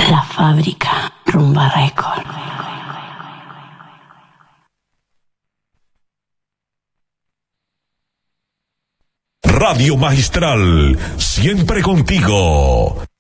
La fábrica Rumba Record. Radio Magistral, siempre contigo.